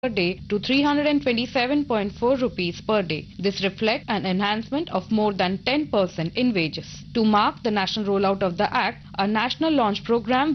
per day to 327.4 rupees per day. This reflects an enhancement of more than 10% in wages. To mark the national rollout of the Act, a national launch program